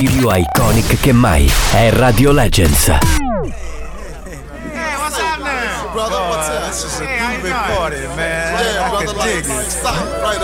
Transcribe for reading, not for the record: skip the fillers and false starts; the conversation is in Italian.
più iconic che mai. È Radio Legends. Hey, what's up now? Brother, what's up? This is a groovy party, man. Yeah, I brother, can dig it. Right